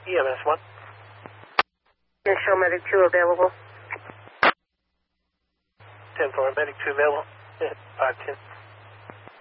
EMS 1. And show medic 2 available. 10-4, medic 2 available. 510.